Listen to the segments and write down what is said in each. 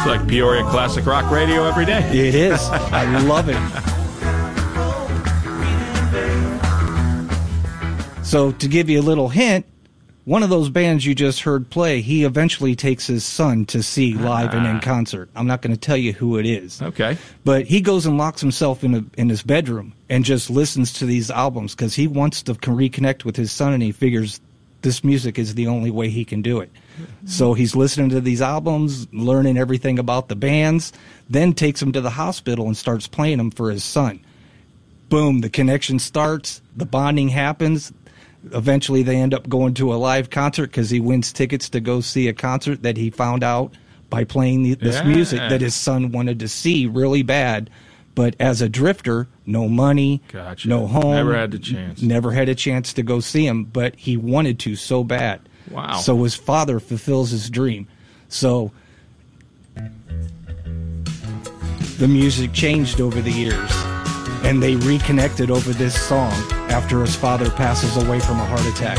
It's like Peoria Classic Rock Radio every day. It is. I love it. So to give you a little hint, one of those bands you just heard play, he eventually takes his son to see live and in concert. I'm not going to tell you who it is. Okay. But he goes and locks himself in his bedroom and just listens to these albums because he wants to reconnect with his son, and he figures this music is the only way he can do it. So he's listening to these albums, learning everything about the bands, then takes him to the hospital and starts playing them for his son. Boom, the connection starts, the bonding happens. Eventually, they end up going to a live concert because he wins tickets to go see a concert that he found out by playing this music that his son wanted to see really bad. But as a drifter, no money, no home. Never had the chance. Never had a chance to go see him, but he wanted to so bad. Wow. So his father fulfills his dream. So the music changed over the years, and they reconnected over this song after his father passes away from a heart attack.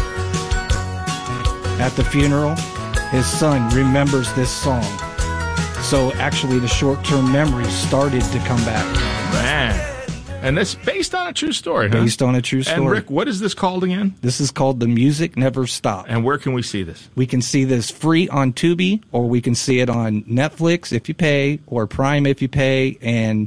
At the funeral, his son remembers this song. So actually the short-term memory started to come back. Man. And this based on a true story, huh? Based on a true story. And Rick, what is this called again? This is called The Music Never Stopped. And where can we see this? We can see this free on Tubi, or we can see it on Netflix if you pay, or Prime if you pay, and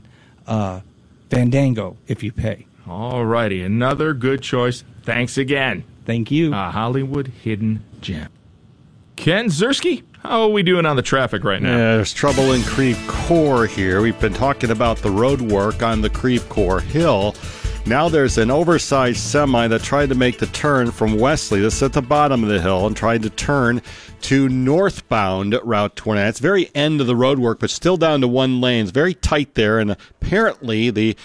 Fandango if you pay. All righty. Another good choice. Thanks again. Thank you. A Hollywood hidden gem. Ken Ziersky, how are we doing on the traffic right now? Yeah, there's trouble in Creve Coeur here. We've been talking about the road work on the Creve Coeur Hill. Now there's an oversized semi that tried to make the turn from Wesley. This is at the bottom of the hill, and tried to turn to northbound Route 29. It's very end of the road work, but still down to one lane. It's very tight there, and apparently the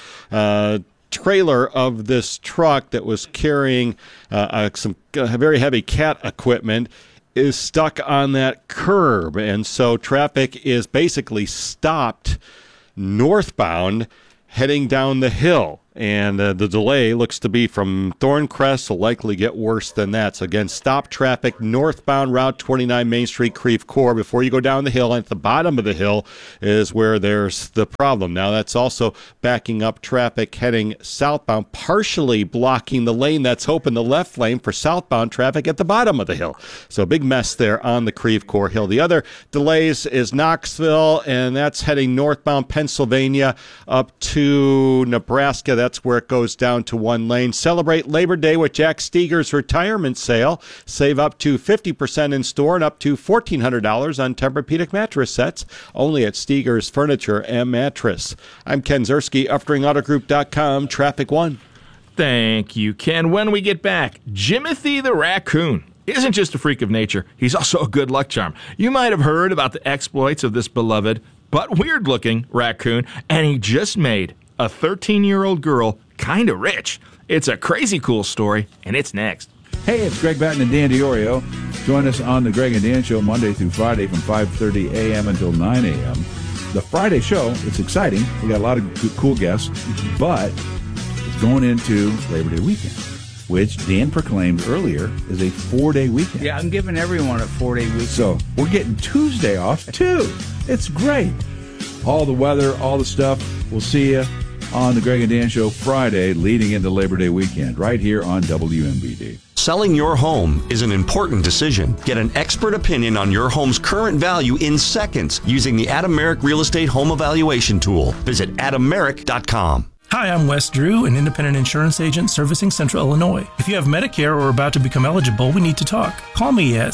trailer of this truck that was carrying some very heavy cat equipment is stuck on that curb, and so traffic is basically stopped northbound heading down the hill. And the delay looks to be from Thorncrest, will likely get worse than that. So again, stop traffic northbound Route 29 Main Street, Creve Coeur, before you go down the hill. And at the bottom of the hill is where there's the problem. Now that's also backing up traffic heading southbound, partially blocking the lane that's open, the left lane for southbound traffic at the bottom of the hill. So a big mess there on the Creve Coeur Hill. The other delays is Knoxville, and that's heading northbound Pennsylvania up to Nebraska. That's where it goes down to one lane. Celebrate Labor Day with Jack Steger's retirement sale. Save up to 50% in store and up to $1,400 on Tempur-Pedic mattress sets. Only at Steger's Furniture and Mattress. I'm Ken Ziersky, UpteringAutoGroup.com, Traffic One. Thank you, Ken. When we get back, Jimothy the raccoon isn't just a freak of nature. He's also a good luck charm. You might have heard about the exploits of this beloved but weird-looking raccoon, and he just made a 13-year-old girl kind of rich. It's a crazy cool story, and it's next. Hey, it's Greg Batten and Dan DiOrio. Join us on the Greg and Dan Show Monday through Friday from 5:30 a.m. until 9 a.m. The Friday show, it's exciting. We got a lot of good, cool guests, but it's going into Labor Day weekend, which Dan proclaimed earlier is a 4-day weekend. Yeah, I'm giving everyone a 4-day weekend. So we're getting Tuesday off, too. It's great. All the weather, all the stuff. We'll see you on the Greg and Dan Show Friday leading into Labor Day weekend right here on WMBD. Selling your home is an important decision. Get an expert opinion on your home's current value in seconds using the Adam Merrick Real Estate Home Evaluation Tool. Visit adammerrick.com. Hi, I'm Wes Drew, an independent insurance agent servicing Central Illinois. If you have Medicare or are about to become eligible, we need to talk. Call me at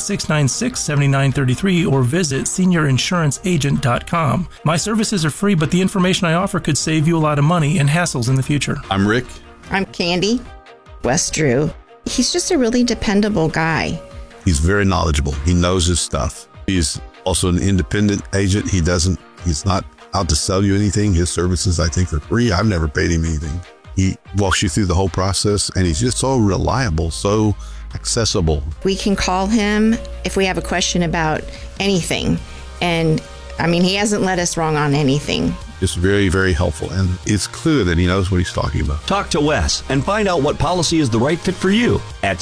696-7933 or visit seniorinsuranceagent.com. My services are free, but the information I offer could save you a lot of money and hassles in the future. I'm Rick. I'm Candy. Wes Drew. He's just a really dependable guy. He's very knowledgeable. He knows his stuff. He's also an independent agent. He's not out to sell you anything. His services, I think, are free. I've never paid him anything. He walks you through the whole process, and he's just so reliable, so accessible. We can call him if we have a question about anything. And, I mean, he hasn't led us wrong on anything. It's very, very helpful. And it's clear that he knows what he's talking about. Talk to Wes and find out what policy is the right fit for you at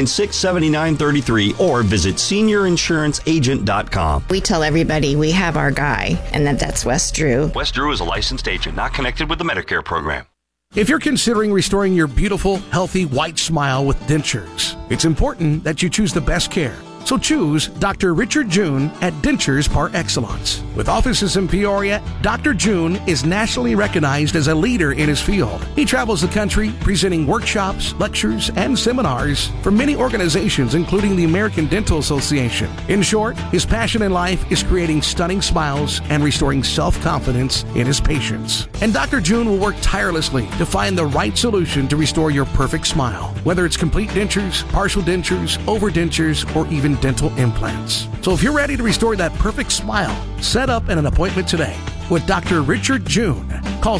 696-7933 or visit seniorinsuranceagent.com. We tell everybody we have our guy, and that's Wes Drew. Wes Drew is a licensed agent, not connected with the Medicare program. If you're considering restoring your beautiful, healthy, white smile with dentures, it's important that you choose the best care. So choose Dr. Richard June at Dentures Par Excellence. With offices in Peoria, Dr. June is nationally recognized as a leader in his field. He travels the country presenting workshops, lectures, and seminars for many organizations, including the American Dental Association. In short, his passion in life is creating stunning smiles and restoring self-confidence in his patients. And Dr. June will work tirelessly to find the right solution to restore your perfect smile, whether it's complete dentures, partial dentures, overdentures, or even dental implants. So if you're ready to restore that perfect smile, set up an appointment today with Dr. Richard June. Call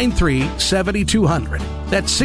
693-7200. That's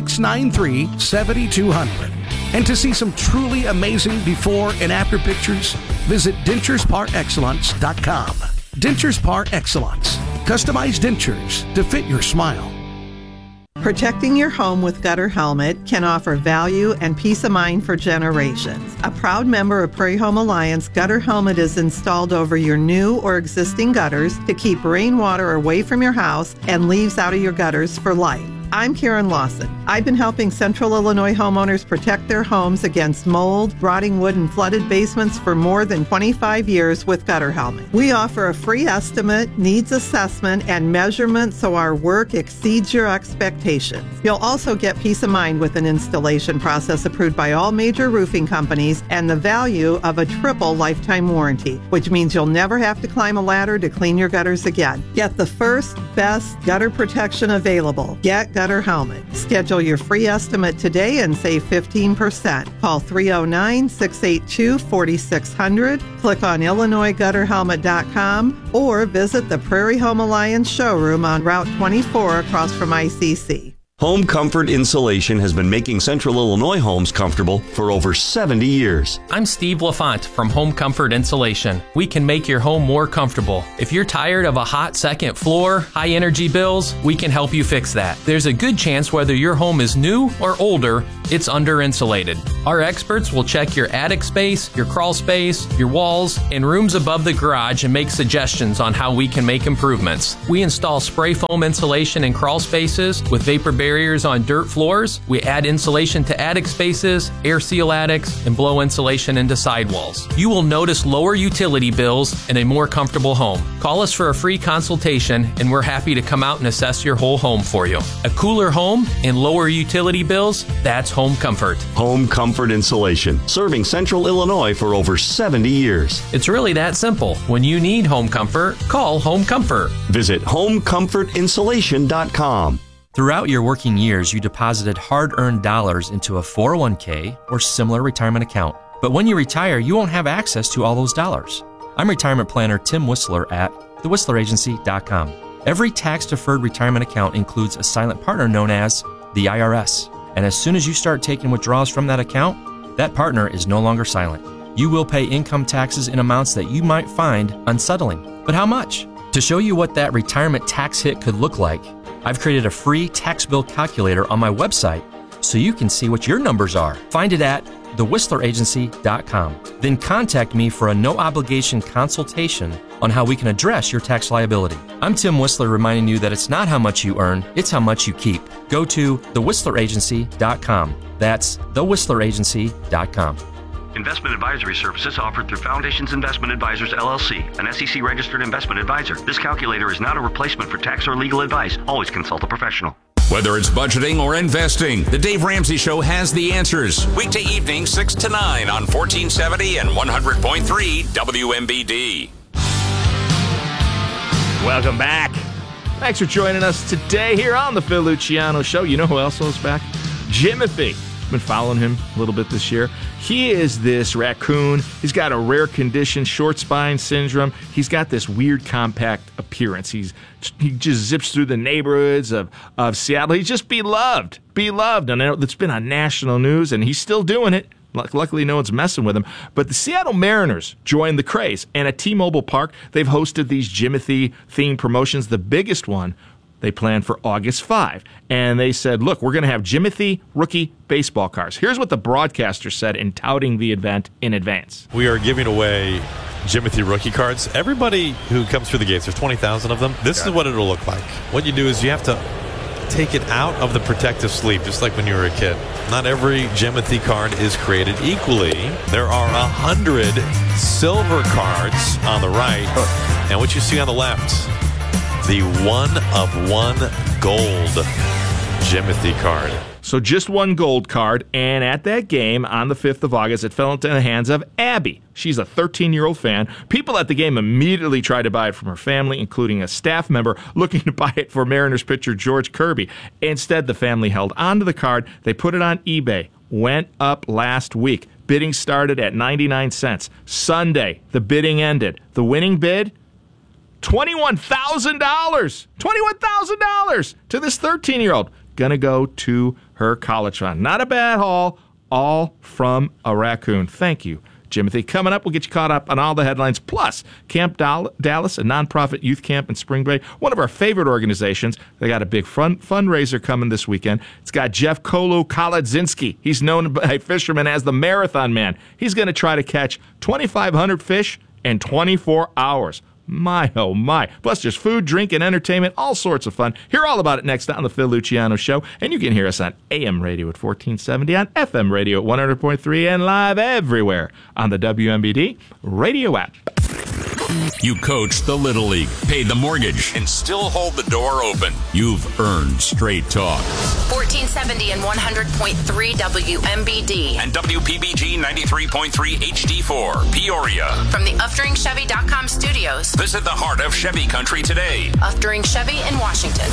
693-7200. And to see some truly amazing before and after pictures, visit denturesparexcellence.com. Dentures Par Excellence. Customized dentures to fit your smile. Protecting your home with Gutter Helmet can offer value and peace of mind for generations. A proud member of Prairie Home Alliance, Gutter Helmet is installed over your new or existing gutters to keep rainwater away from your house and leaves out of your gutters for life. I'm Karen Lawson. I've been helping Central Illinois homeowners protect their homes against mold, rotting wood, and flooded basements for more than 25 years with Gutter Helmet. We offer a free estimate, needs assessment, and measurement so our work exceeds your expectations. You'll also get peace of mind with an installation process approved by all major roofing companies and the value of a triple lifetime warranty, which means you'll never have to climb a ladder to clean your gutters again. Get the first, best gutter protection available. Get Gutter Helmet. Schedule your free estimate today and save 15%. Call 309-682-4600. Click on IllinoisGutterHelmet.com or visit the Prairie Home Alliance showroom on Route 24 across from ICC. Home Comfort Insulation has been making Central Illinois homes comfortable for over 70 years. I'm Steve LaFont from Home Comfort Insulation. We can make your home more comfortable. If you're tired of a hot second floor, high energy bills, we can help you fix that. There's a good chance whether your home is new or older, it's under insulated. Our experts will check your attic space, your crawl space, your walls, and rooms above the garage and make suggestions on how we can make improvements. We install spray foam insulation in crawl spaces with vapor barriers on dirt floors. We add insulation to attic spaces, air seal attics, and blow insulation into sidewalls. You will notice lower utility bills and a more comfortable home. Call us for a free consultation and we're happy to come out and assess your whole home for you. A cooler home and lower utility bills, that's Home Comfort. Home Comfort Insulation, serving Central Illinois for over 70 years. It's really that simple. When you need home comfort, call Home Comfort. Visit homecomfortinsulation.com. Throughout your working years, you deposited hard-earned dollars into a 401k or similar retirement account. But when you retire, you won't have access to all those dollars. I'm retirement planner Tim Whistler at thewhistlerAgency.com. Every tax-deferred retirement account includes a silent partner known as the IRS. And as soon as you start taking withdrawals from that account, that partner is no longer silent. You will pay income taxes in amounts that you might find unsettling. But how much? To show you what that retirement tax hit could look like, I've created a free tax bill calculator on my website so you can see what your numbers are. Find it at thewhistlerAgency.com. Then contact me for a no-obligation consultation on how we can address your tax liability. I'm Tim Whistler reminding you that it's not how much you earn, it's how much you keep. Go to thewhistlerAgency.com. That's thewhistlerAgency.com. Investment advisory services offered through Foundations Investment Advisors, LLC, an SEC-registered investment advisor. This calculator is not a replacement for tax or legal advice. Always consult a professional. Whether it's budgeting or investing, the Dave Ramsey Show has the answers. Weekday evening, 6 to 9 on 1470 and 100.3 WMBD. Welcome back. Thanks for joining us today here on the Phil Luciano Show. You know who else is back? Jimothy. Been following him a little bit this year. He is this raccoon. He's got a rare condition, short spine syndrome. He's got this weird compact appearance. He just zips through the neighborhoods of Seattle. He's just beloved. And I know it's been on national news, and he's still doing it. Luckily, no one's messing with him. But the Seattle Mariners joined the craze. And at T-Mobile Park, they've hosted these Jimothy-themed promotions. The biggest one they planned for August 5. And they said, look, we're going to have Jimothy rookie baseball cards. Here's what the broadcaster said in touting the event in advance. We are giving away Jimothy rookie cards. Everybody who comes through the gates, there's 20,000 of them. This is what it'll look like. What you do is you have to take it out of the protective sleeve, just like when you were a kid. Not every Jimothy card is created equally. There are 100 silver cards on the right, and what you see on the left, the 1-of-1 gold Jimothy card. So just one gold card, and at that game on the 5th of August, it fell into the hands of Abby. She's a 13-year-old fan. People at the game immediately tried to buy it from her family, including a staff member looking to buy it for Mariners pitcher George Kirby. Instead, the family held onto the card. They put it on eBay. Went up last week. Bidding started at 99 cents. Sunday, the bidding ended. The winning bid? $21,000. $21,000 to this 13-year-old. Gonna go to her college fund. Not a bad haul, all from a raccoon. Thank you, Jimothy. Coming up, we'll get you caught up on all the headlines. Plus, Camp Dallas, a nonprofit youth camp in Spring Bay, one of our favorite organizations. They got a big fundraiser coming this weekend. It's got Jeff Kolodzinski. He's known by fishermen as the Marathon Man. He's going to try to catch 2,500 fish in 24 hours. My, oh my. Plus, there's food, drink, and entertainment, all sorts of fun. Hear all about it next on The Phil Luciano Show. And you can hear us on AM radio at 1470, on FM radio at 100.3, and live everywhere on the WMBD radio app. You coached the Little League, paid the mortgage, and still hold the door open. You've earned straight talk. 1470 and 100.3 WMBD. And WPBG 93.3 HD4, Peoria. From the UfDrinkChevy.com studios. Visit the heart of Chevy country today. Uftring Chevy in Washington.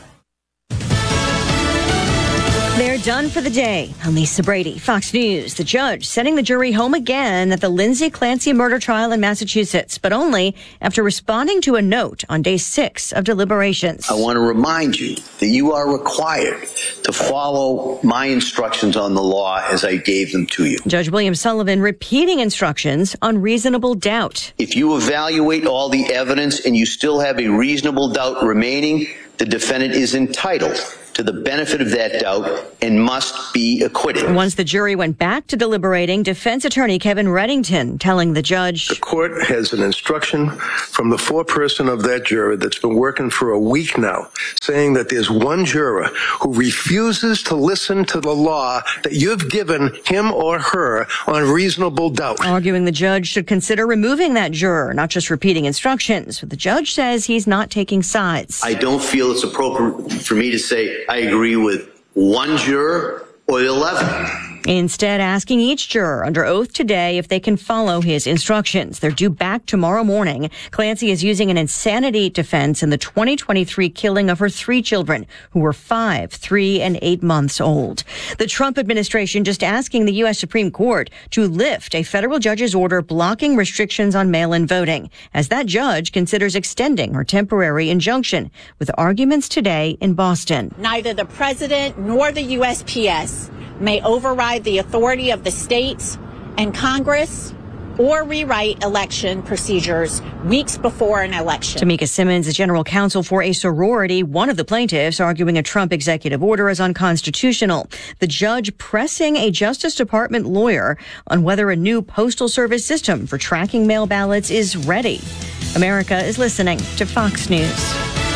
They're done for the day. I'm Lisa Brady, Fox News. The judge sending the jury home again at the Lindsay Clancy murder trial in Massachusetts, but only after responding to a note on day 6 of deliberations. I want to remind you that you are required to follow my instructions on the law as I gave them to you. Judge William Sullivan repeating instructions on reasonable doubt. If you evaluate all the evidence and you still have a reasonable doubt remaining, the defendant is entitled to the benefit of that doubt and must be acquitted. Once the jury went back to deliberating, defense attorney Kevin Reddington telling the judge, the court has an instruction from the foreperson of that juror that's been working for a week now, saying that there's one juror who refuses to listen to the law that you've given him or her on reasonable doubt. Arguing the judge should consider removing that juror, not just repeating instructions. But the judge says he's not taking sides. I don't feel it's appropriate for me to say I agree with one juror or 11. Instead, asking each juror under oath today if they can follow his instructions. They're due back tomorrow morning. Clancy is using an insanity defense in the 2023 killing of her 3 children, who were 5, 3, and 8 months old. The Trump administration just asking the U.S. Supreme Court to lift a federal judge's order blocking restrictions on mail-in voting, as that judge considers extending her temporary injunction, with arguments today in Boston. Neither the president nor the USPS may override the authority of the states and Congress or rewrite election procedures weeks before an election. Tamika Simmons is general counsel for a sorority, one of the plaintiffs, arguing a Trump executive order is unconstitutional. The judge pressing a Justice Department lawyer on whether a new postal service system for tracking mail ballots is ready. America is listening to Fox News.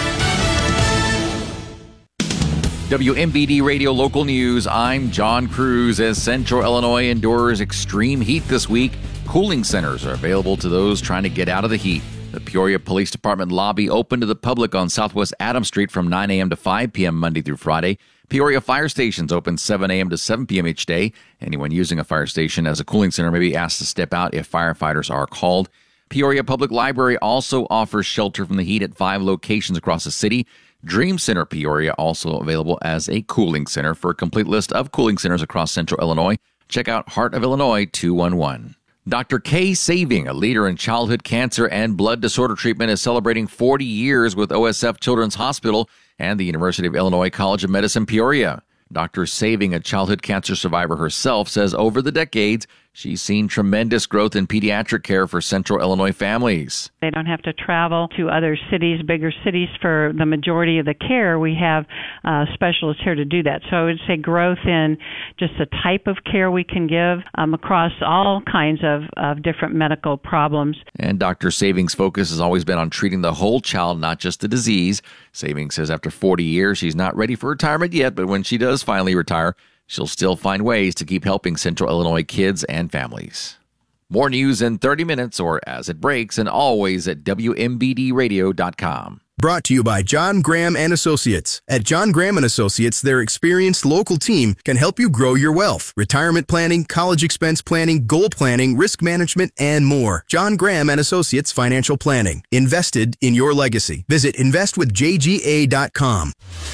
WMBD Radio Local News, I'm John Cruz. As Central Illinois endures extreme heat this week, cooling centers are available to those trying to get out of the heat. The Peoria Police Department lobby open to the public on Southwest Adams Street from 9 a.m. to 5 p.m. Monday through Friday. Peoria fire stations open 7 a.m. to 7 p.m. each day. Anyone using a fire station as a cooling center may be asked to step out if firefighters are called. Peoria Public Library also offers shelter from the heat at 5 locations across the city. Dream Center Peoria also available as a cooling center. For a complete list of cooling centers across Central Illinois, check out Heart of Illinois 211. Dr. Kay Saving, a leader in childhood cancer and blood disorder treatment, is celebrating 40 years with OSF Children's Hospital and the University of Illinois College of Medicine Peoria. Dr. Saving, a childhood cancer survivor herself, says over the decades, she's seen tremendous growth in pediatric care for Central Illinois families. They don't have to travel to other cities, bigger cities, for the majority of the care. We have specialists here to do that. So I would say growth in just the type of care we can give across all kinds of different medical problems. And Dr. Saving's focus has always been on treating the whole child, not just the disease. Saving says after 40 years, she's not ready for retirement yet, but when she does finally retire, she'll still find ways to keep helping Central Illinois kids and families. More news in 30 minutes or as it breaks, and always at WMBDradio.com. Brought to you by John Graham and Associates. At John Graham and Associates, their experienced local team can help you grow your wealth. Retirement planning, college expense planning, goal planning, risk management, and more. John Graham and Associates Financial Planning. Invested in your legacy. Visit investwithjga.com.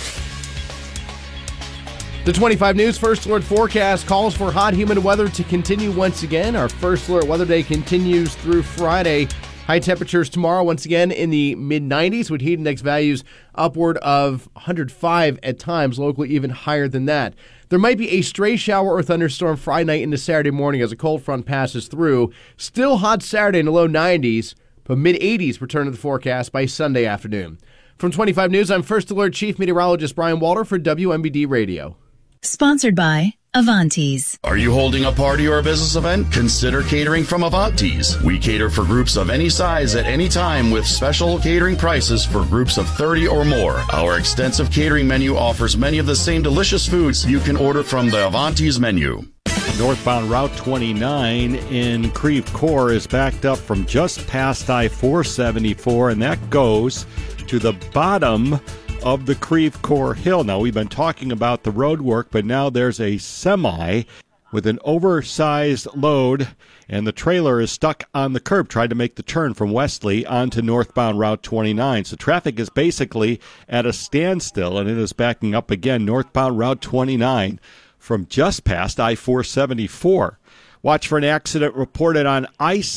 The 25 News First Alert forecast calls for hot, humid weather to continue once again. Our First Alert weather day continues through Friday. High temperatures tomorrow once again in the mid-90s with heat index values upward of 105 at times, locally even higher than that. There might be a stray shower or thunderstorm Friday night into Saturday morning as a cold front passes through. Still hot Saturday in the low 90s, but mid-80s return to the forecast by Sunday afternoon. From 25 News, I'm First Alert Chief Meteorologist Brian Walter for WMBD Radio. Sponsored by Avantis. Are you holding a party or a business event? Consider catering from Avantis. We cater for groups of any size at any time with special catering prices for groups of 30 or more. Our extensive catering menu offers many of the same delicious foods you can order from the Avantis menu. Northbound Route 29 in Creve Coeur is backed up from just past I-474, and that goes to the bottom of the Creve Coeur Hill. Now, we've been talking about the road work, but now there's a semi with an oversized load, and the trailer is stuck on the curb trying to make the turn from Wesley onto northbound Route 29. So traffic is basically at a standstill, and it is backing up again northbound Route 29 from just past I-474. Watch for an accident reported on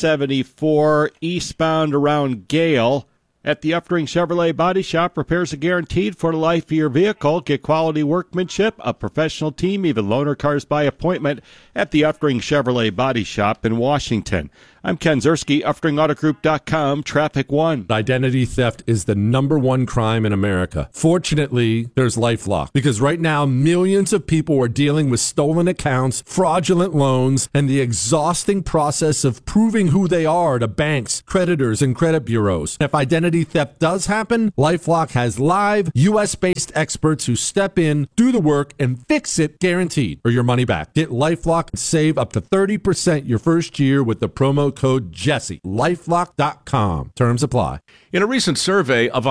I-74 eastbound around Gale. At the Uftring Chevrolet Body Shop, repairs are guaranteed for the life of your vehicle. Get quality workmanship, a professional team, even loaner cars by appointment at the Uftring Chevrolet Body Shop in Washington. I'm Ken Zerski, UfteringAutoGroup.com, Traffic One. Identity theft is the #1 crime in America. Fortunately, there's LifeLock, because right now millions of people are dealing with stolen accounts, fraudulent loans, and the exhausting process of proving who they are to banks, creditors, and credit bureaus. If identity theft does happen, LifeLock has live, U.S.-based experts who step in, do the work, and fix it guaranteed, or your money back. Get LifeLock and save up to 30% your first year with the promo code Jesse. LifeLock.com. Terms apply. In a recent survey of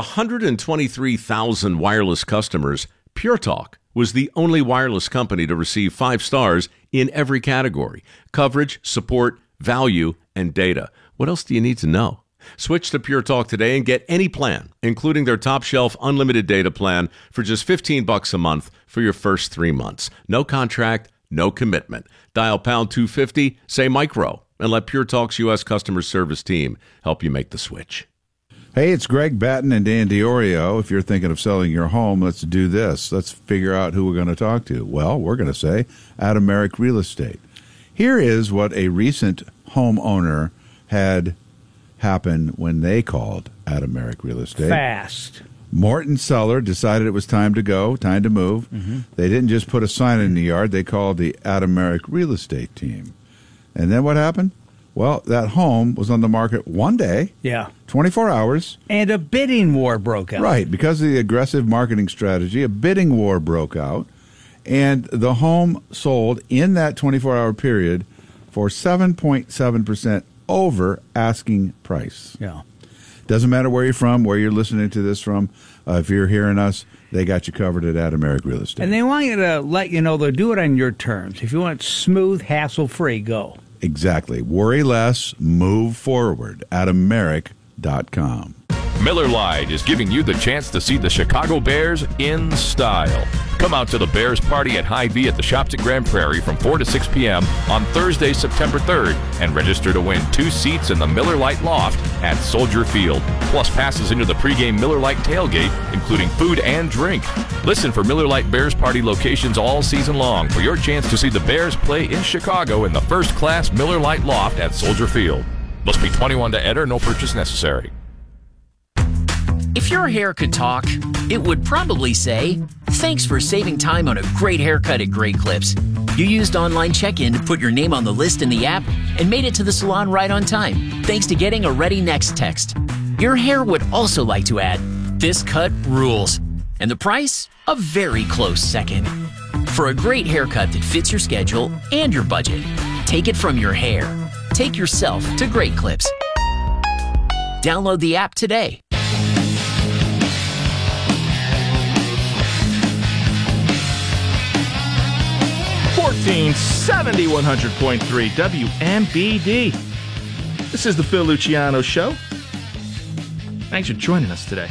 123,000 wireless customers, Pure Talk was the only wireless company to receive 5 stars in every category: coverage, support, value, and data. What else do you need to know? Switch to Pure Talk today and get any plan, including their top shelf unlimited data plan, for just $15 a month for your first 3 months. No contract, no commitment. Dial pound 250, say micro, and let Pure Talk's U.S. customer service team help you make the switch. Hey, it's Greg Batten and Dan Diorio. If you're thinking of selling your home, let's do this. Let's figure out who we're going to talk to. Well, we're going to say Adameric Real Estate. Here is what a recent homeowner had happen when they called Adameric Real Estate. Fast. Morton Seller decided it was time to go, time to move. Mm-hmm. They didn't just put a sign in the yard. They called the Adameric Real Estate team. And then what happened? Well, that home was on the market one day. Yeah. 24 hours. And a bidding war broke out. Right. Because of the aggressive marketing strategy, a bidding war broke out. And the home sold in that 24-hour period for 7.7% over asking price. Yeah. Doesn't matter where you're from, where you're listening to this from. If you're hearing us, they got you covered at Adameric Real Estate. And they want you to let you know they'll do it on your terms. If you want smooth, hassle-free, go. Exactly. Worry less, move forward. Adameric.com. Miller Lite is giving you the chance to see the Chicago Bears in style. Come out to the Bears party at Hy-Vee at the Shops at Grand Prairie from 4 to 6 p.m. on Thursday, September 3rd, and register to win 2 seats in the Miller Lite Loft at Soldier Field, plus passes into the pregame Miller Lite tailgate, including food and drink. Listen for Miller Lite Bears Party locations all season long for your chance to see the Bears play in Chicago in the first-class Miller Lite Loft at Soldier Field. Must be 21 to enter, no purchase necessary. If your hair could talk, it would probably say, "Thanks for saving time on a great haircut at Great Clips. You used online check-in to put your name on the list in the app and made it to the salon right on time, thanks to getting a Ready Next text." Your hair would also like to add, "This cut rules." And the price? A very close second. For a great haircut that fits your schedule and your budget, take it from your hair. Take yourself to Great Clips. Download the app today. 1470 100.3 WMBD. This is the Phil Luciano Show. Thanks for joining us today.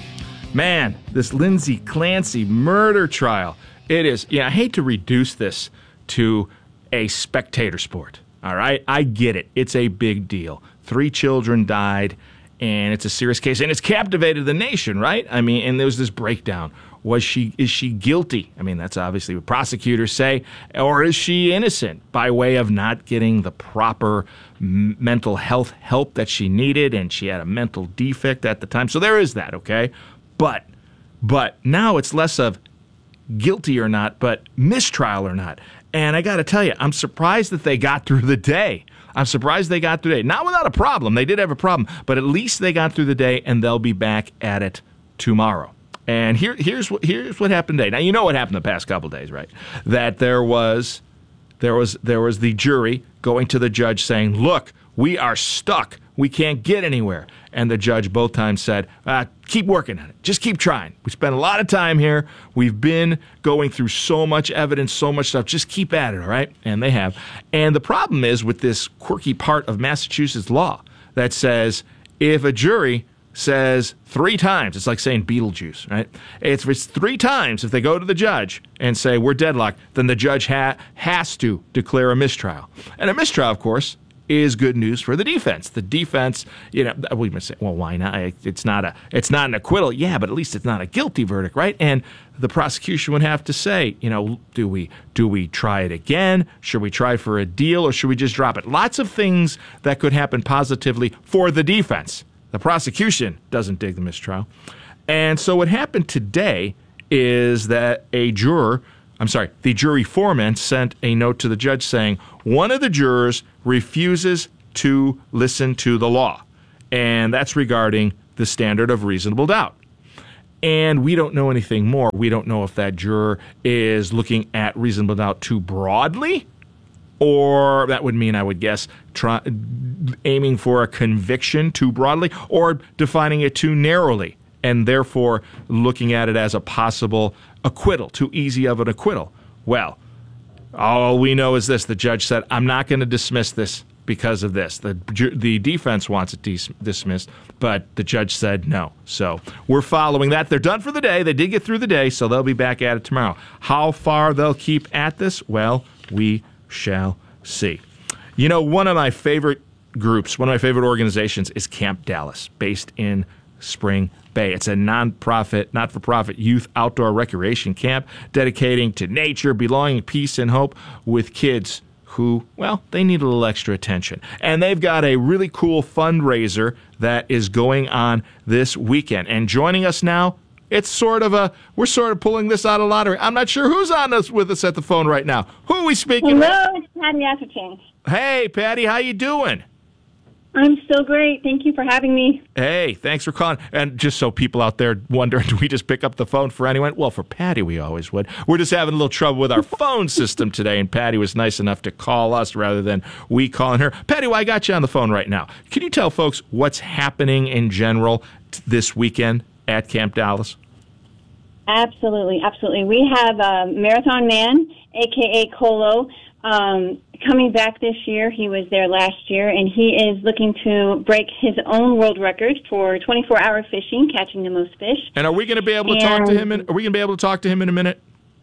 Man, this Lindsay Clancy murder trial. It is, I hate to reduce this to a spectator sport. All right? I get it. It's a big deal. 3 children died, and it's a serious case, and it's captivated the nation, right? I mean, and there was this breakdown. Is she guilty? I mean, that's obviously what prosecutors say. Or is she innocent by way of not getting the proper mental health help that she needed, and she had a mental defect at the time. So there is that, okay? But now it's less of guilty or not, but mistrial or not. And I got to tell you, I'm surprised that they got through the day. I'm surprised they got through the day. Not without a problem. They did have a problem, but at least they got through the day, and they'll be back at it tomorrow. And here's what happened today. Now, you know what happened the past couple days, right? That there was the jury going to the judge saying, "Look, we are stuck. We can't get anywhere." And the judge both times said, "Keep working on it. Just keep trying. We spent a lot of time here. We've been going through so much evidence, so much stuff. Just keep at it, all right?" And they have. And the problem is with this quirky part of Massachusetts law that says if a jury says 3 times, it's like saying Beetlejuice, right? It's 3 times if they go to the judge and say we're deadlocked, then the judge has to declare a mistrial. And a mistrial, of course, is good news for the defense. The defense, we might say, well, why not? It's not an acquittal. Yeah, but at least it's not a guilty verdict, right? And the prosecution would have to say, do we try it again? Should we try for a deal, or should we just drop it? Lots of things that could happen positively for the defense. The prosecution doesn't dig the mistrial. And so what happened today is that the jury foreman sent a note to the judge saying one of the jurors refuses to listen to the law. And that's regarding the standard of reasonable doubt. And we don't know anything more. We don't know if that juror is looking at reasonable doubt too broadly, or that would mean, I would guess, aiming for a conviction too broadly, or defining it too narrowly, and therefore looking at it as a possible acquittal, too easy of an acquittal. Well, all we know is this. The judge said, "I'm not going to dismiss this because of this." The defense wants it dismissed, but the judge said no. So we're following that. They're done for the day. They did get through the day, so they'll be back at it tomorrow. How far they'll keep at this, well, we shall see. One of my favorite groups, one of my favorite organizations is Camp Dallas, based in Spring Bay. It's a not-for-profit youth outdoor recreation camp dedicating to nature, belonging, peace, and hope with kids who, they need a little extra attention. And they've got a really cool fundraiser that is going on this weekend. And joining us now, we're sort of pulling this out of lottery. I'm not sure who's on us with us at the phone right now. Who are we speaking with? Hello, it's Patty Atherton. Hey, Patty, how you doing? I'm still great. Thank you for having me. Hey, thanks for calling. And just so people out there wonder, do we just pick up the phone for anyone? Well, for Patty, we always would. We're just having a little trouble with our phone system today, and Patty was nice enough to call us rather than we calling her. Patty, I got you on the phone right now. Can you tell folks what's happening in general this weekend at Camp Dallas? Absolutely. We have Marathon Man, a.k.a. Colo, coming back this year. He was there last year, and he is looking to break his own world record for 24-hour fishing, catching the most fish. And are we going to be able to talk to him? Are we going to be able to talk to him in a minute?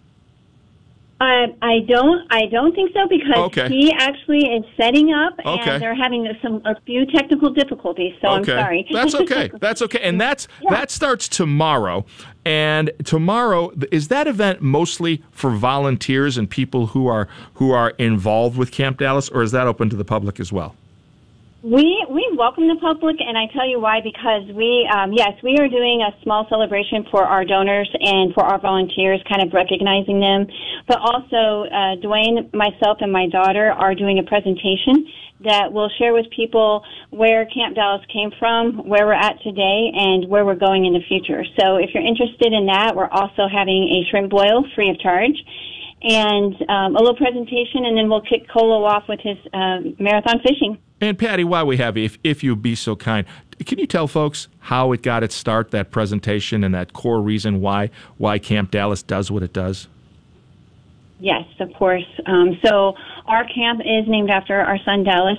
I don't think so, because he actually is setting up, and they're having a few technical difficulties. So I'm sorry. That's okay. That's okay. And that starts tomorrow. And tomorrow, is that event mostly for volunteers and people who are involved with Camp Dallas, or is that open to the public as well? We welcome the public, and I tell you why, because we are doing a small celebration for our donors and for our volunteers, kind of recognizing them. But also, Dwayne, myself, and my daughter are doing a presentation that will share with people where Camp Dallas came from, where we're at today, and where we're going in the future. So if you're interested in that, we're also having a shrimp boil free of charge, and a little presentation, and then we'll kick Colo off with his marathon fishing. And Patty, while we have you, if you'd be so kind, can you tell folks how it got its start, that presentation, and that core reason why Camp Dallas does what it does? Yes, of course. So our camp is named after our son Dallas.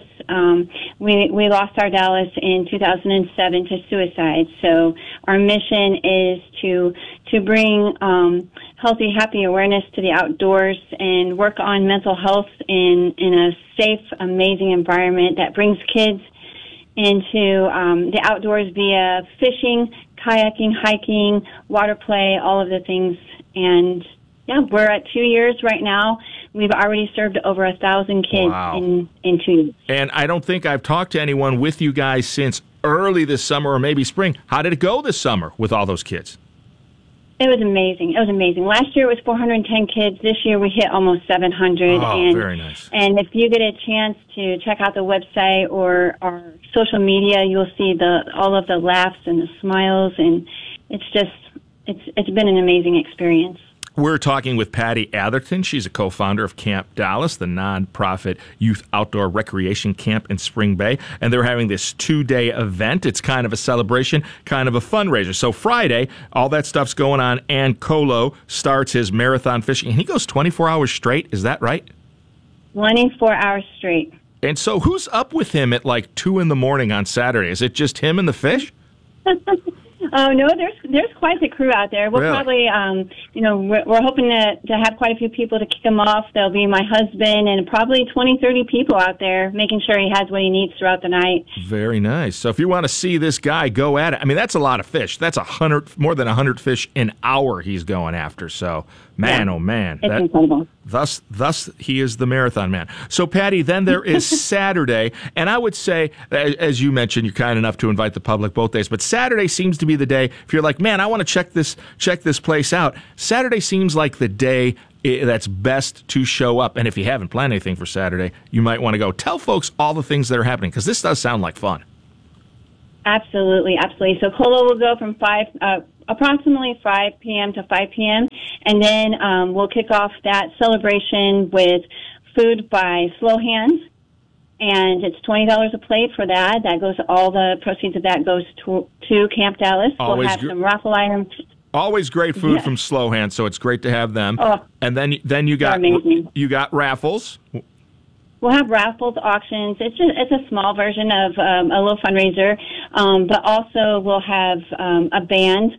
We lost our Dallas in 2007 to suicide. So our mission is to bring healthy, happy awareness to the outdoors and work on mental health in a safe, amazing environment that brings kids into the outdoors via fishing, kayaking, hiking, water play, all of the things. And yeah, we're at 2 years right now. We've already served over 1,000 kids in 2 years. And I don't think I've talked to anyone with you guys since early this summer or maybe spring. How did it go this summer with all those kids? It was amazing. It was amazing. Last year it was 410 kids. This year we hit almost 700. Oh, very nice. And if you get a chance to check out the website or our social media, you'll see all of the laughs and the smiles, and it's been an amazing experience. We're talking with Patty Atherton. She's a co-founder of Camp Dallas, the nonprofit youth outdoor recreation camp in Spring Bay. And they're having this 2-day event. It's kind of a celebration, kind of a fundraiser. So Friday, all that stuff's going on, and Colo starts his marathon fishing. And he goes 24 hours straight. Is that right? 24 hours straight. And so who's up with him at like 2 in the morning on Saturday? Is it just him and the fish? Oh, no, there's quite the crew out there. We'll really? probably, we're hoping to have quite a few people to kick him off. There'll be my husband and probably 20, 30 people out there making sure he has what he needs throughout the night. Very nice. So if you want to see this guy go at it, I mean, that's a lot of fish. That's more than 100 fish an hour he's going after. So, man, oh, man. It's incredible. Thus, he is the marathon man. So, Patty, then there is Saturday, and I would say, as you mentioned, you're kind enough to invite the public both days, but Saturday seems to be the day, if you're like, man, I want to check this place out, Saturday seems like the day that's best to show up. And if you haven't planned anything for Saturday, you might want to go. Tell folks all the things that are happening, because this does sound like fun. Absolutely, absolutely. So Colo will go from approximately 5 p.m. to 5 p.m., and then we'll kick off that celebration with food by Slow Hands, and it's $20 a plate for that. That goes, all the proceeds of that goes to Camp Dallas. We'll have some raffle items. Always great food from Slow Hands, so it's great to have them. Oh, and then you got raffles. We'll have raffles, auctions. It's a small version of a little fundraiser, but also we'll have a band.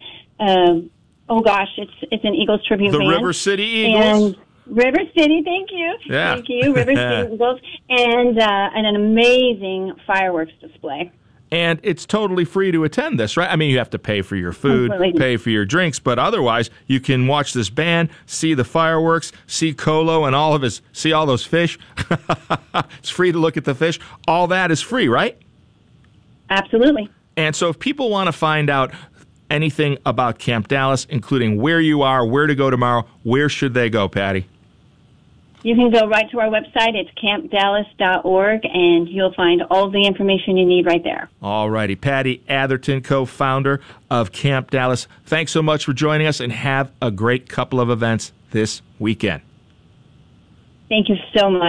It's an Eagles tribute band. The River City Eagles. And River City, thank you. Yeah. Thank you, River City Eagles, and an amazing fireworks display. And it's totally free to attend this, right? I mean, you have to pay for your food, pay for your drinks, but otherwise you can watch this band, see the fireworks, see Colo and see all those fish. It's free to look at the fish. All that is free, right? Absolutely. And so if people want to find out anything about Camp Dallas, including where you are, where to go tomorrow, where should they go, Patty? You can go right to our website. It's campdallas.org, and you'll find all the information you need right there. All righty. Patty Atherton, co-founder of Camp Dallas. Thanks so much for joining us, and have a great couple of events this weekend. Thank you so much.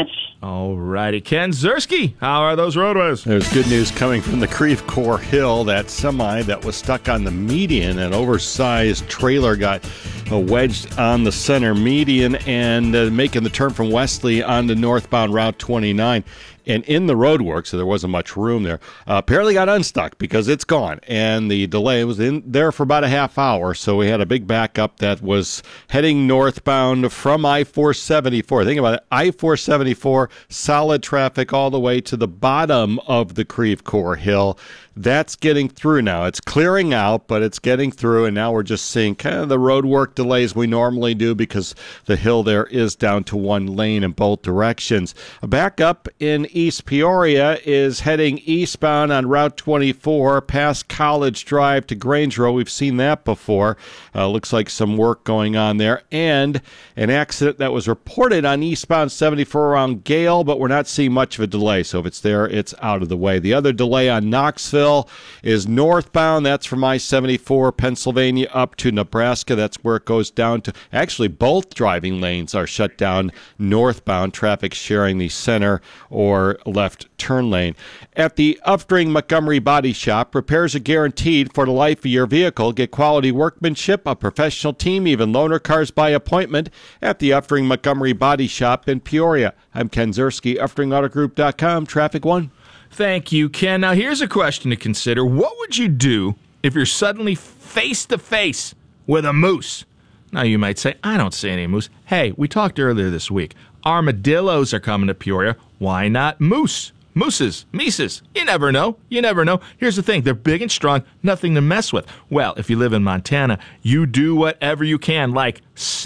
All righty. Ken Ziersky, how are those roadways? There's good news coming from the Creve Coeur Hill. That semi that was stuck on the median, an oversized trailer got wedged on the center median and making the turn from Wesley onto northbound Route 29. And in the road work, so there wasn't much room there, apparently got unstuck because it's gone. And the delay was in there for about a half hour. So we had a big backup that was heading northbound from I-474. Think about it, I-474, solid traffic all the way to the bottom of the Creve Coeur Hill. That's getting through now. It's clearing out, but it's getting through, and now we're just seeing kind of the road work delays we normally do because the hill there is down to one lane in both directions. Back up in East Peoria is heading eastbound on Route 24 past College Drive to Grange Road. We've seen that before. Looks like some work going on there. And an accident that was reported on eastbound 74 around Gale, but we're not seeing much of a delay. So if it's there, it's out of the way. The other delay on Knoxville is northbound. That's from I-74 Pennsylvania up to Nebraska. That's where it goes down to. Actually, both driving lanes are shut down northbound. Traffic sharing the center or left turn lane. At the Uftring Montgomery Body Shop, repairs are guaranteed for the life of your vehicle. Get quality workmanship, a professional team, even loaner cars by appointment at the Uftring Montgomery Body Shop in Peoria. I'm Ken Ziersky, UfteringAutoGroup.com, Traffic One. Thank you, Ken. Now, here's a question to consider. What would you do if you're suddenly face-to-face with a moose? Now, you might say, I don't see any moose. Hey, we talked earlier this week. Armadillos are coming to Peoria. Why not moose? Mooses, Mises, you never know. You never know. Here's the thing. They're big and strong, nothing to mess with. Well, if you live in Montana, you do whatever you can, like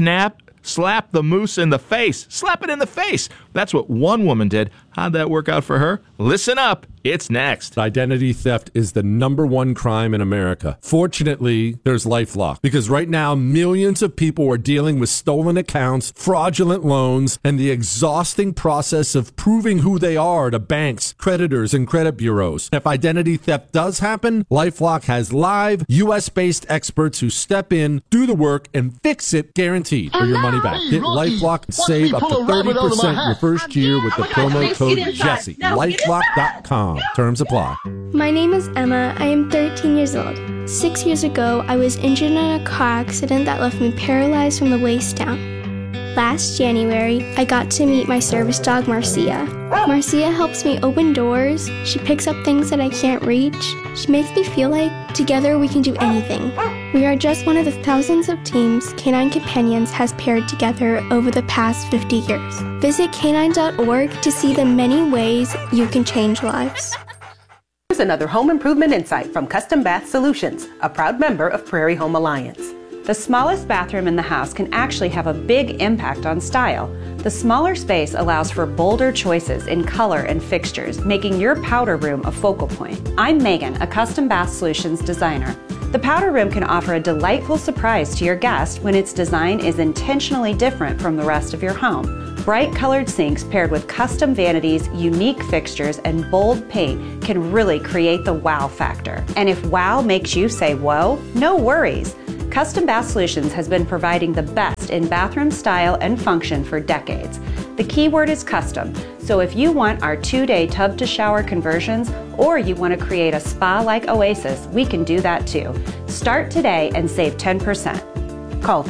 slap the moose in the face. Slap it in the face. That's what one woman did. How'd that work out for her? Listen up. It's next. Identity theft is the #1 crime in America. Fortunately, there's LifeLock, because right now millions of people are dealing with stolen accounts, fraudulent loans, and the exhausting process of proving who they are to banks, creditors, and credit bureaus. If identity theft does happen, LifeLock has live U.S.-based experts who step in, do the work, and fix it, guaranteed, for your money back. Get LifeLock and save up to 30% your first year with the promo code Jesse. LifeLock.com. Terms apply. My name is Emma. I am 13 years old. 6 years ago, I was injured in a car accident that left me paralyzed from the waist down. Last January, I got to meet my service dog, Marcia. Marcia helps me open doors. She picks up things that I can't reach. She makes me feel like together we can do anything. We are just one of the thousands of teams Canine Companions has paired together over the past 50 years. Visit canine.org to see the many ways you can change lives. Here's another home improvement insight from Custom Bath Solutions, a proud member of Prairie Home Alliance. The smallest bathroom in the house can actually have a big impact on style. The smaller space allows for bolder choices in color and fixtures, making your powder room a focal point. I'm Megan, a Custom Bath Solutions designer. The powder room can offer a delightful surprise to your guest when its design is intentionally different from the rest of your home. Bright colored sinks paired with custom vanities, unique fixtures, and bold paint can really create the wow factor. And if wow makes you say whoa, no worries. Custom Bath Solutions has been providing the best in bathroom style and function for decades. The key word is custom, so if you want our 2-day tub to shower conversions or you want to create a spa-like oasis, we can do that too. Start today and save 10%. Call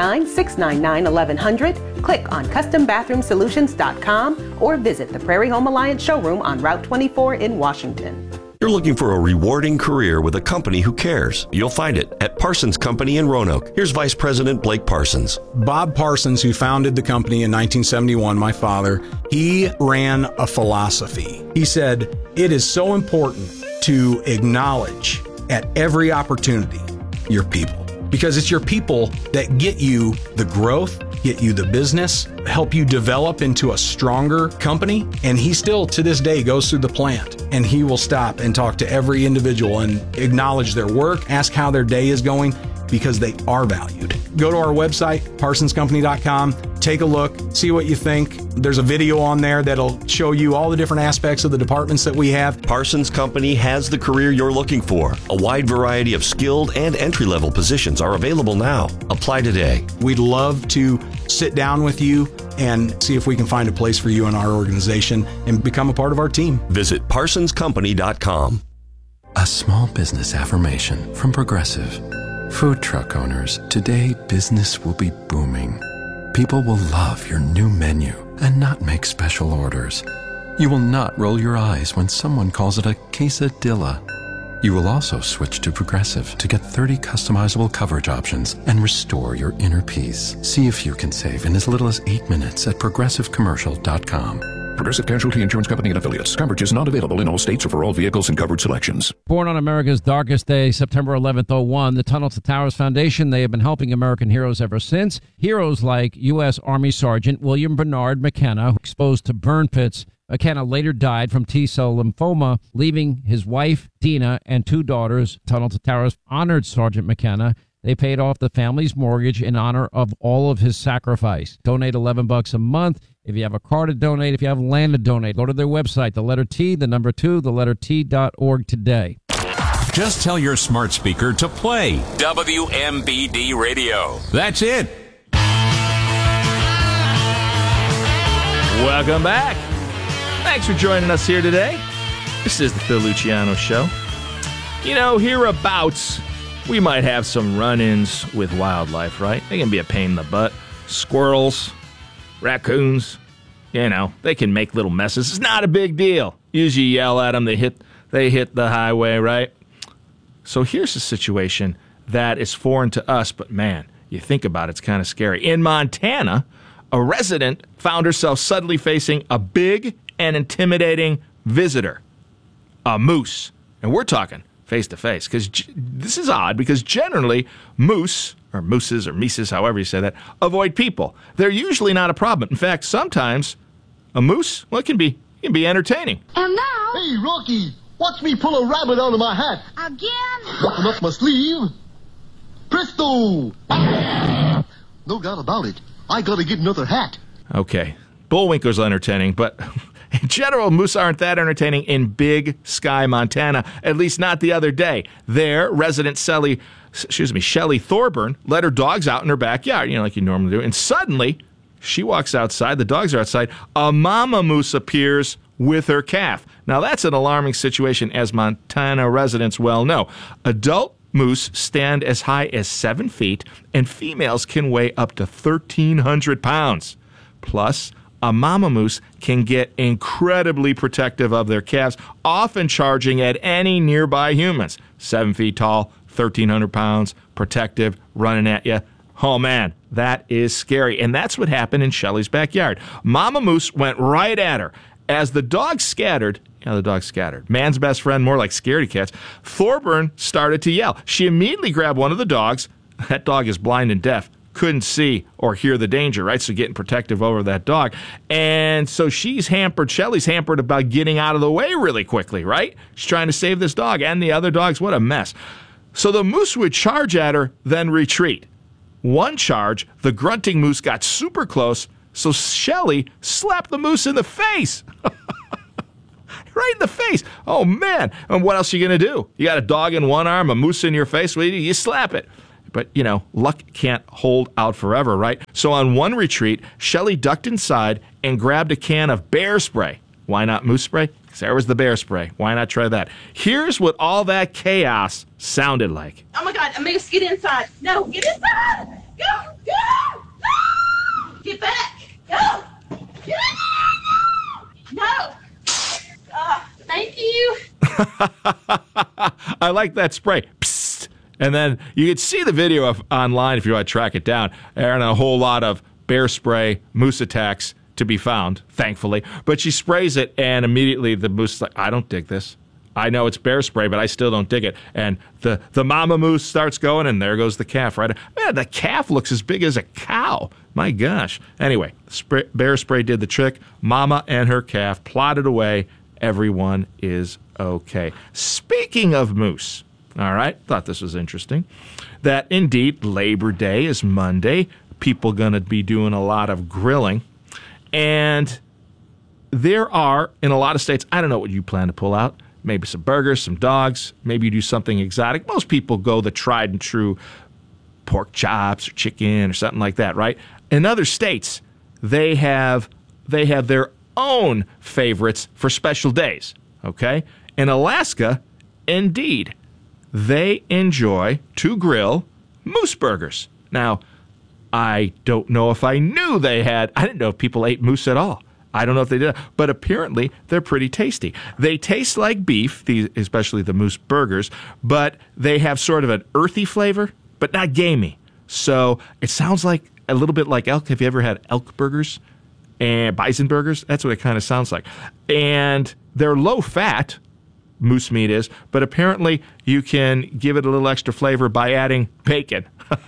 309-699-1100, click on CustomBathroomSolutions.com, or visit the Prairie Home Alliance showroom on Route 24 in Washington. You're looking for a rewarding career with a company who cares. You'll find it at Parsons Company in Roanoke. Here's Vice President Blake Parsons. Bob Parsons, who founded the company in 1971, my father, he ran a philosophy. He said, it is so important to acknowledge at every opportunity your people, because it's your people that get you the growth, get you the business, help you develop into a stronger company. And he still, to this day, goes through the plant and he will stop and talk to every individual and acknowledge their work, ask how their day is going, because they are valued. Go to our website, parsonscompany.com, Take a look, see what you think. There's a video on there that'll show you all the different aspects of the departments that we have. Parsons Company has the career you're looking for. A wide variety of skilled and entry-level positions are available now. Apply today. We'd love to sit down with you and see if we can find a place for you in our organization and become a part of our team. Visit parsonscompany.com. A small business affirmation from Progressive. Food truck owners, today business will be booming. People will love your new menu and not make special orders. You will not roll your eyes when someone calls it a quesadilla. You will also switch to Progressive to get 30 customizable coverage options and restore your inner peace. See if you can save in as little as 8 minutes at progressivecommercial.com. Progressive Casualty Insurance Company and Affiliates. Coverage is not available in all states or for all vehicles and covered selections. Born on America's darkest day, September 11th, 01, the Tunnel to Towers Foundation, they have been helping American heroes ever since. Heroes like U.S. Army Sergeant William Bernard McKenna, exposed to burn pits. McKenna later died from T-cell lymphoma, leaving his wife, Dina, and 2 daughters. Tunnel to Towers honored Sergeant McKenna. They paid off the family's mortgage in honor of all of his sacrifice. Donate $11 a month. If you have a car to donate, if you have land to donate, go to their website, the letter T, the number 2, the letter T.org today. Just tell your smart speaker to play WMBD Radio. That's it. Welcome back. Thanks for joining us here today. This is the Phil Luciano Show. You know, hereabouts, we might have some run-ins with wildlife, right? They can be a pain in the butt. Squirrels, raccoons, you know, they can make little messes. It's not a big deal. Usually you yell at them, they hit the highway, right? So here's a situation that is foreign to us, but man, you think about it, it's kind of scary. In Montana, a resident found herself suddenly facing a big and intimidating visitor, a moose. And we're talking face-to-face, because this is odd, because generally moose, or mooses, or mises, however you say that, avoid people. They're usually not a problem. In fact, sometimes a moose, well, it can be entertaining. And now... Hey, Rocky, watch me pull a rabbit out of my hat. Again? Button up my sleeve. Presto! No doubt about it. I gotta get another hat. Okay, bullwinkler's entertaining, but... in general, moose aren't that entertaining in Big Sky, Montana, at least not the other day. There, resident Shelley Thorburn let her dogs out in her backyard, like you normally do, and suddenly, she walks outside, the dogs are outside, a mama moose appears with her calf. Now, that's an alarming situation, as Montana residents well know. Adult moose stand as high as 7 feet, and females can weigh up to 1,300 pounds. Plus, a mama moose can get incredibly protective of their calves, often charging at any nearby humans. 7 feet tall, 1,300 pounds, protective, running at you. Oh, man, that is scary. And that's what happened in Shelley's backyard. Mama moose went right at her. As the dogs scattered, man's best friend, more like scaredy cats, Thorburn started to yell. She immediately grabbed one of the dogs. That dog is blind and deaf. Couldn't see or hear the danger, right? So getting protective over that dog. And so Shelley's hampered about getting out of the way really quickly, right? She's trying to save this dog and the other dogs. What a mess. So the moose would charge at her, then retreat. One charge, the grunting moose got super close, so Shelley slapped the moose in the face. Right in the face. Oh, man. And what else are you going to do? You got a dog in one arm, a moose in your face. What do? You slap it. But, luck can't hold out forever, right? So on one retreat, Shelley ducked inside and grabbed a can of bear spray. Why not moose spray? Because there was the bear spray. Why not try that? Here's what all that chaos sounded like. Oh, my God. Amigas, get inside. No, get inside. Go. Go. No. Get back. Go. Get in there. No. Thank you. I like that spray. Psst. And then you could see the video online if you want to track it down. There aren't a whole lot of bear spray moose attacks to be found, thankfully. But she sprays it, and immediately the moose is like, I don't dig this. I know it's bear spray, but I still don't dig it. And the mama moose starts going, and there goes the calf, right? Man, the calf looks as big as a cow. My gosh. Anyway, bear spray did the trick. Mama and her calf plodded away. Everyone is okay. Speaking of moose, all right, thought this was interesting, that indeed Labor Day is Monday. people going to be doing a lot of grilling. And there are, in a lot of states, I don't know what you plan to pull out. Maybe some burgers, some dogs. Maybe you do something exotic. Most people go the tried and true pork chops or chicken or something like that, right? In other states, they have their own favorites for special days, okay? In Alaska, indeed, they enjoy to grill moose burgers. Now, I don't know if I didn't know if people ate moose at all. I don't know if they did, but apparently they're pretty tasty. They taste like beef, especially the moose burgers, but they have sort of an earthy flavor, but not gamey. So it sounds like a little bit like elk. Have you ever had elk burgers and bison burgers? That's what it kind of sounds like. And they're low fat, moose meat is, but apparently you can give it a little extra flavor by adding bacon.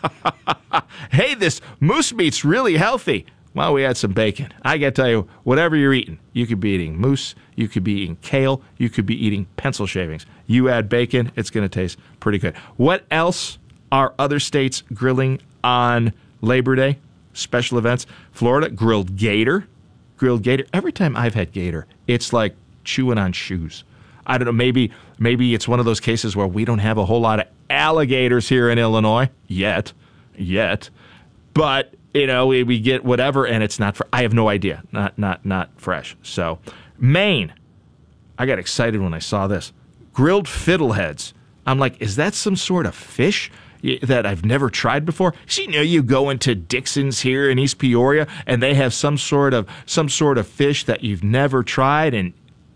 Hey, this moose meat's really healthy. Well, we had some bacon. I got to tell you, whatever you're eating, you could be eating moose, you could be eating kale, you could be eating pencil shavings. You add bacon, it's going to taste pretty good. What else are other states grilling on Labor Day? Special events. Florida, grilled gator. Grilled gator. Every time I've had gator, it's like chewing on shoes. I don't know, maybe it's one of those cases where we don't have a whole lot of alligators here in Illinois yet. But you know, we get whatever, and it's not. I have no idea. Not fresh. So, Maine. I got excited when I saw this. Grilled fiddleheads. I'm like, is that some sort of fish that I've never tried before? So, you go into Dixon's here in East Peoria, and they have some sort of fish that you've never tried, and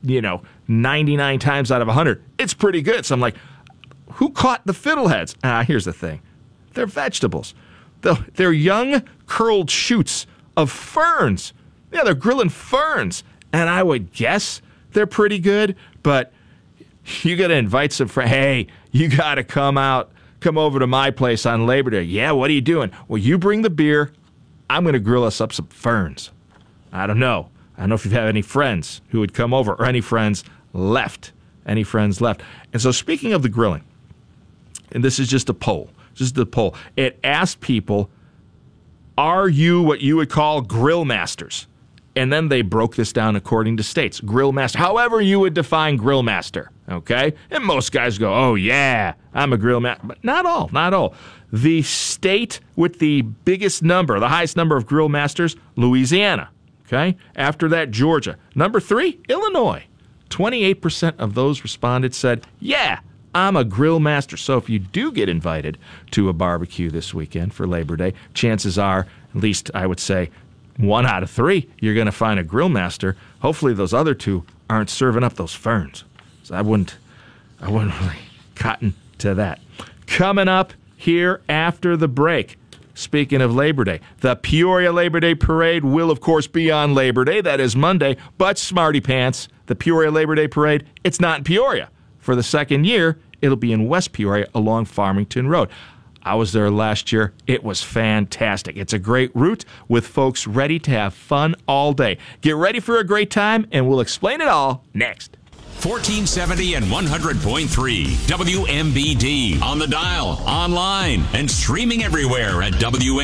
99 times out of 100, it's pretty good. So I'm like, who caught the fiddleheads? Here's the thing. They're vegetables. They're young, curled shoots of ferns. Yeah, they're grilling ferns. And I would guess they're pretty good, but you got to invite some friends. Hey, you got to come over to my place on Labor Day. Yeah, what are you doing? Well, you bring the beer. I'm going to grill us up some ferns. I don't know if you have any friends who would come over or any friends left. And so speaking of the grilling, and this is just a poll. It asked people, are you what you would call grill masters? And then they broke this down according to states. Grill master, however you would define grill master, okay? And most guys go, oh yeah, I'm a grill master. But not all. The state with the biggest number, the highest number of grill masters, Louisiana, okay? After that, Georgia. Number 3, Illinois. 28% of those responded said, yeah, I'm a grill master. So if you do get invited to a barbecue this weekend for Labor Day, chances are, at least I would say, 1 out of 3, you're going to find a grill master. Hopefully those other 2 aren't serving up those ferns. So I wouldn't really cotton to that. Coming up here after the break, speaking of Labor Day, the Peoria Labor Day Parade will, of course, be on Labor Day. That is Monday. But Smarty Pants, the Peoria Labor Day Parade, it's not in Peoria. For the second year, it'll be in West Peoria along Farmington Road. I was there last year. It was fantastic. It's a great route with folks ready to have fun all day. Get ready for a great time, and we'll explain it all next. 1470 and 100.3 WMBD on the dial, online, and streaming everywhere at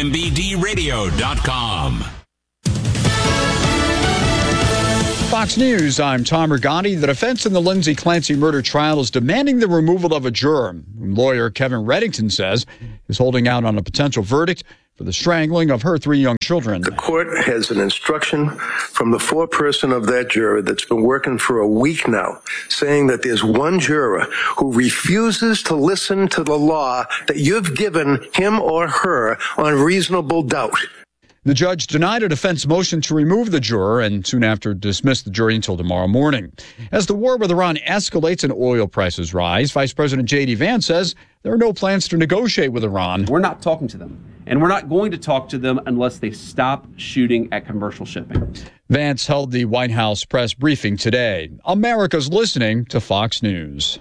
WMBDradio.com. Fox News, I'm Tom Rigani. The defense in the Lindsay Clancy murder trial is demanding the removal of a juror. Lawyer Kevin Reddington says is holding out on a potential verdict for the strangling of her 3 young children. The court has an instruction from the foreperson of that juror that's been working for a week now, saying that there's one juror who refuses to listen to the law that you've given him or her on reasonable doubt. The judge denied a defense motion to remove the juror and soon after dismissed the jury until tomorrow morning. As the war with Iran escalates and oil prices rise, Vice President J.D. Vance says there are no plans to negotiate with Iran. We're not talking to them, and we're not going to talk to them unless they stop shooting at commercial shipping. Vance held the White House press briefing today. America's listening to Fox News.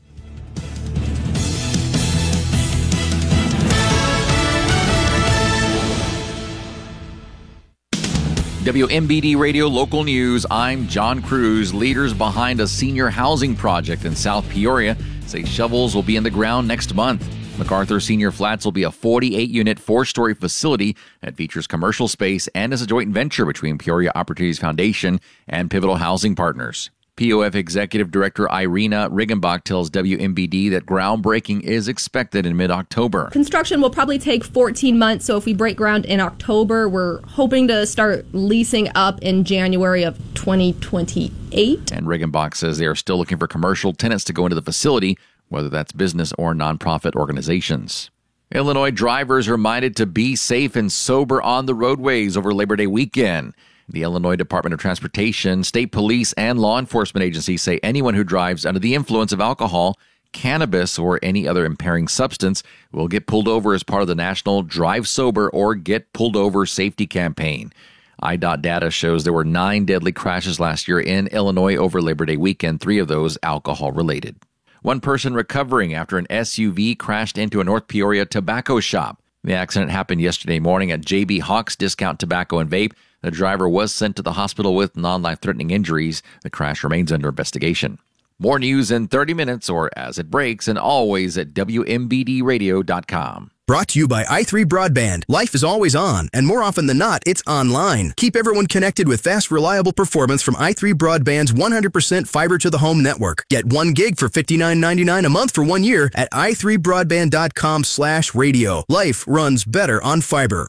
WMBD Radio Local News, I'm John Cruz. Leaders behind a senior housing project in South Peoria say shovels will be in the ground next month. MacArthur Senior Flats will be a 48-unit, 4-story facility that features commercial space and is a joint venture between Peoria Opportunities Foundation and Pivotal Housing Partners. POF Executive Director Irina Riggenbach tells WMBD that groundbreaking is expected in mid-October. Construction will probably take 14 months, so if we break ground in October, we're hoping to start leasing up in January of 2028. And Riggenbach says they are still looking for commercial tenants to go into the facility, whether that's business or nonprofit organizations. Illinois drivers are reminded to be safe and sober on the roadways over Labor Day weekend. The Illinois Department of Transportation, state police, and law enforcement agencies say anyone who drives under the influence of alcohol, cannabis, or any other impairing substance will get pulled over as part of the national Drive Sober or Get Pulled Over safety campaign. IDOT data shows there were 9 deadly crashes last year in Illinois over Labor Day weekend, 3 of those alcohol-related. One person recovering after an SUV crashed into a North Peoria tobacco shop. The accident happened yesterday morning at J.B. Hawk's Discount Tobacco and Vape. The driver was sent to the hospital with non-life-threatening injuries. The crash remains under investigation. More news in 30 minutes or as it breaks, and always at WMBDradio.com. Brought to you by i3 Broadband. Life is always on, and more often than not, it's online. Keep everyone connected with fast, reliable performance from i3 Broadband's 100% fiber-to-the-home network. Get 1 gig for $59.99 a month for 1 year at i3broadband.com/radio. Life runs better on fiber.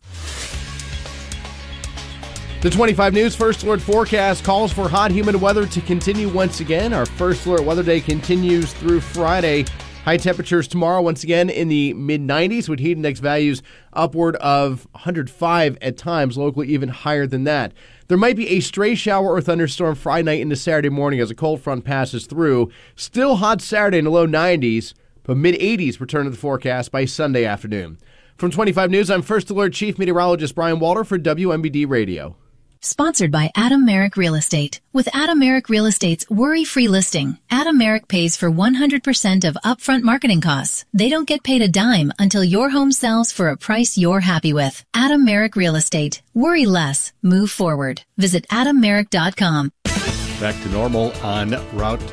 The 25 News First Alert forecast calls for hot, humid weather to continue once again. Our First Alert weather day continues through Friday. High temperatures tomorrow once again in the mid-90s with heat index values upward of 105 at times, locally even higher than that. There might be a stray shower or thunderstorm Friday night into Saturday morning as a cold front passes through. Still hot Saturday in the low 90s, but mid-80s return to the forecast by Sunday afternoon. From 25 News, I'm First Alert Chief Meteorologist Brian Walter for WMBD Radio. Sponsored by Adam Merrick Real Estate. With Adam Merrick Real Estate's worry-free listing, Adam Merrick pays for 100% of upfront marketing costs. They don't get paid a dime until your home sells for a price you're happy with. Adam Merrick Real Estate. Worry less. Move forward. Visit AdamMerrick.com. Back to normal on Route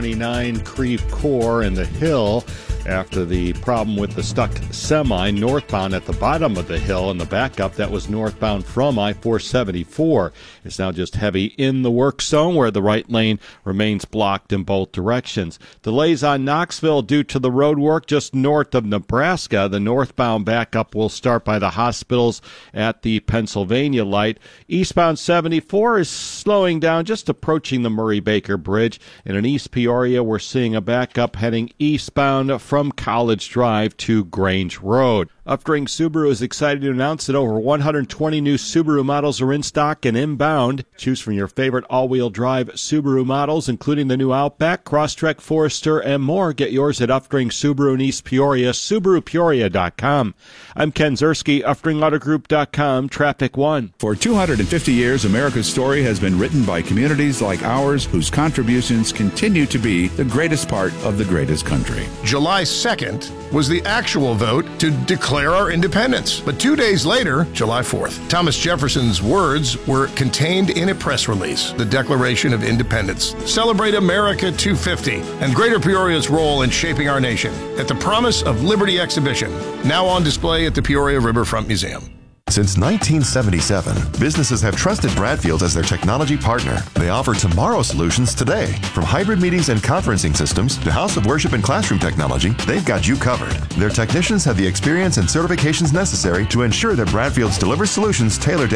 29 Creve Coeur and the Hill after the problem with the stuck semi northbound at the bottom of the hill and the backup that was northbound from I-474. It's now just heavy in the work zone where the right lane remains blocked in both directions. Delays on Knoxville due to the road work just north of Nebraska. The northbound backup will start by the hospitals at the Pennsylvania light. Eastbound 74 is slowing down, just approaching the Murray-Baker Bridge. And in East Peoria, we're seeing a backup heading eastbound from College Drive to Grange Road. Updring Subaru is excited to announce that over 120 new Subaru models are in stock and inbound. Choose from your favorite all-wheel drive Subaru models, including the new Outback, Crosstrek, Forester, and more. Get yours at Updring Subaru in East Peoria, SubaruPeoria.com. I'm Ken Zerski, UpdringAutoGroup.com, Traffic One. For 250 years, America's story has been written by communities like ours whose contributions continue to be the greatest part of the greatest country. July 2nd was the actual vote to declare our independence. But 2 days later, July 4th, Thomas Jefferson's words were contained in a press release, the Declaration of Independence. Celebrate America 250 and Greater Peoria's role in shaping our nation at the Promise of Liberty exhibition, now on display at the Peoria Riverfront Museum. Since 1977, businesses have trusted Bradfield as their technology partner. They offer tomorrow solutions today. From hybrid meetings and conferencing systems to house of worship and classroom technology, they've got you covered. Their technicians have the experience and certifications necessary to ensure that Bradfield's delivers solutions tailored to